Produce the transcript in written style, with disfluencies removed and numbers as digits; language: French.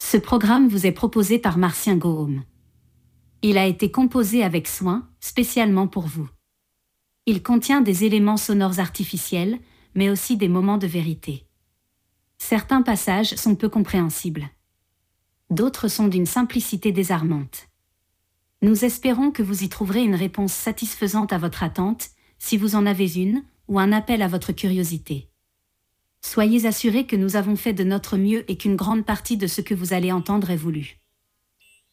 Ce programme vous est proposé par Martien Gohaume. Il a été composé avec soin, spécialement pour vous. Il contient des éléments sonores artificiels, mais aussi des moments de vérité. Certains passages sont peu compréhensibles. D'autres sont d'une simplicité désarmante. Nous espérons que vous y trouverez une réponse satisfaisante à votre attente, si vous en avez une, ou un appel à votre curiosité. Soyez assurés que nous avons fait de notre mieux et qu'une grande partie de ce que vous allez entendre est voulu.